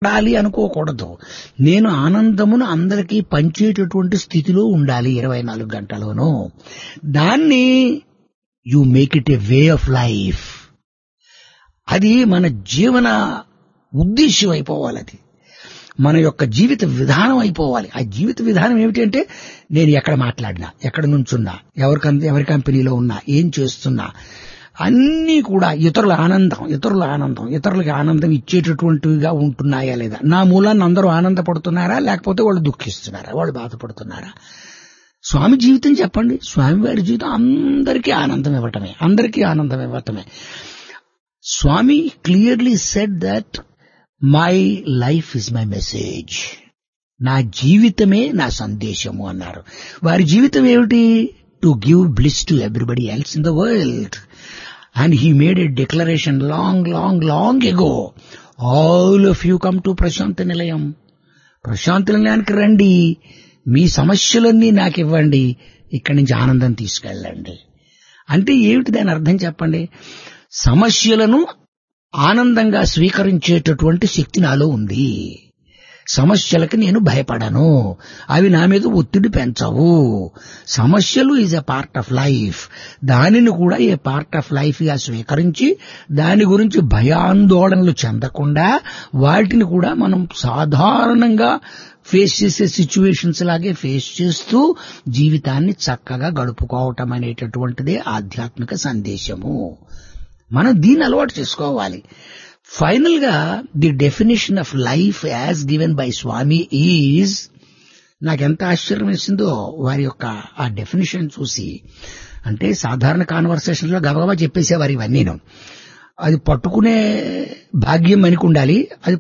ఉండాలి అనుకోకూడదు. నేను ఆనందమును అందరికీ పంచేటటువంటి స్థితిలో ఉండాలి 24 గంటలోనూ. దాన్ని you make it a way of life. అది మన జీవన ఉద్దేశ్యం అయిపోవాలి. అది మన యొక్క జీవిత విధానం అయిపోవాలి. ఆ జీవిత విధానం ఏమిటంటే నేను ఎక్కడ మాట్లాడినా, ఎక్కడ నుంచున్నా, ఎవరి కంపెనీలో ఉన్నా, ఏం చేస్తున్నా అన్నీ కూడా ఇతరులకి ఆనందం ఇచ్చేటటువంటివిగా ఉంటున్నాయా లేదా, నా మూలాన్ని అందరూ ఆనందపడుతున్నారా లేకపోతే వాళ్ళు దుఃఖిస్తున్నారా, వాళ్ళు బాధపడుతున్నారా. స్వామి జీవితం చెప్పండి. స్వామివారి జీవితం అందరికీ ఆనందం ఇవ్వటమే. స్వామి clearly said that my life is my message. నా జీవితమే నా సందేశము అన్నారు. వారి జీవితం ఏమిటి? To give bliss to everybody else in the world. And he made a declaration long ago, all of you come to Prashanti నిలయం. ప్రశాంతి నిలయానికి రండి, మీ సమస్యలన్నీ నాకు ఇవ్వండి, ఇక్కడి నుంచి ఆనందం తీసుకెళ్ళండి. అంటే ఏమిటి దాని అర్థం చెప్పండి? సమస్యలను ఆనందంగా స్వీకరించేటటువంటి శక్తి నాలో ఉంది. సమస్యలకి నేను భయపడను, అవి నా మీద ఒత్తిడి పెంచవు. సమస్యలు is a part of life. దానిని కూడా ఏ పార్ట్ ఆఫ్ లైఫ్ గా స్వీకరించి దాని గురించి భయాందోళనలు చెందకుండా వాటిని కూడా మనం సాధారణంగా ఫేస్ చేసే సిచ్యువేషన్స్ లాగే ఫేస్ చేస్తూ జీవితాన్ని చక్కగా గడుపుకోవటం అనేటటువంటిదే ఆధ్యాత్మిక సందేశము. మనం దీన్ని అలవాటు చేసుకోవాలి. ఫైనల్ గా the definition of life as given by Swamy is, నాకెంత ఆశ్చర్యం వేసిందో వారి యొక్క ఆ డెఫినేషన్ చూసి. అంటే సాధారణ కాన్వర్సేషన్ లో గబగబా చెప్పేసేవారు ఇవన్నీను. అది పట్టుకునే భాగ్యం మనకు ఉండాలి, అది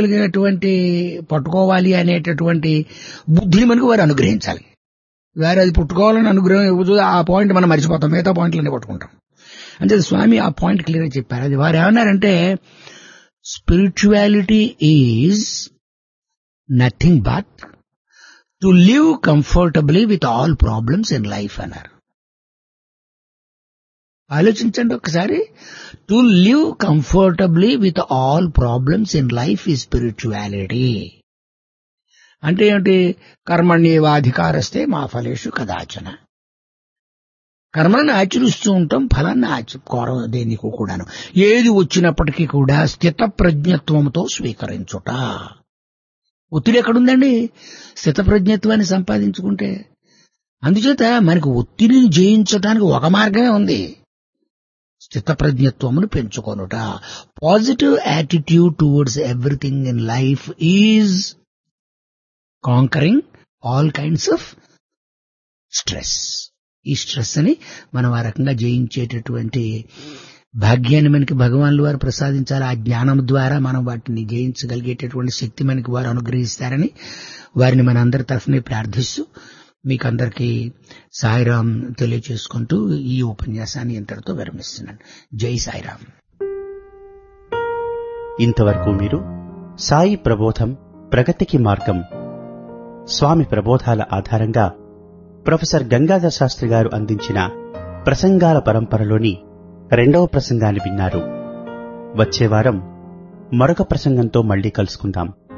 పట్టుకోవాలి అనేటటువంటి బుద్ధిని మనకు వారు అనుగ్రహించాలి. వారు అది పట్టుకోవాలని అనుగ్రహం ఆ పాయింట్ మనం మర్చిపోతాం, మిగతా పాయింట్లన్నీ పట్టుకుంటాం. అంటే స్వామి ఆ పాయింట్ క్లియర్ గా చెప్పారు. అది వారు ఏమన్నారంటే, spirituality is nothing but to live comfortably with all problems in life అన్నారు. ఆలోచించండి ఒకసారి. To live comfortably with all problems in life is spirituality. అంటే ఏంటి? కర్మణ్యేవాధికారస్తే మా ఫలేషు కదాచన. కర్మలను ఆచరిస్తూ ఉంటాం, ఫలాన్ని కోరం దేనికి కూడాను. ఏది వచ్చినప్పటికీ కూడా స్థిత ప్రజ్ఞత్వంతో స్వీకరించుట. ఒత్తిడి ఎక్కడుందండి? స్థిత ప్రజ్ఞత్వాన్ని సంపాదించుకుంటే. అందుచేత మనకు ఒత్తిడిని జయించడానికి ఒక మార్గమే ఉంది, స్థిత ప్రజ్ఞత్వమును పెంచుకొనుట. Positive attitude towards everything in life is conquering all kinds of stress. ఈ స్ట్రెస్ అని మనం ఆ రకంగా జయించేటటువంటి భాగ్యాన్ని మనకి భగవాన్లు వారు ప్రసాదించాలి. ఆ జ్ఞానం ద్వారా మనం వాటిని జయించగలిగేటటువంటి శక్తి మనకి వారు అనుగ్రహిస్తారని వారిని మన అందరి తరఫున ప్రార్థిస్తూ మీకందరికీ సాయిరాం తెలియచేసుకుంటూ ఈ ఉపన్యాసాన్ని ఇంతటితో విరమిస్తున్నాను. జై సాయిరాం. ఇంతవరకు మీరు సాయి ప్రబోధం ప్రగతికి మార్గం స్వామి ప్రబోధాల ఆధారంగా ప్రొఫెసర్ గంగాధర్ శాస్త్రి గారు అందించిన ప్రసంగాల పరంపరలోని 2వ ప్రసంగాన్ని విన్నారు. వచ్చే వారం మరొక ప్రసంగంతో మళ్లీ కలుసుకుందాం.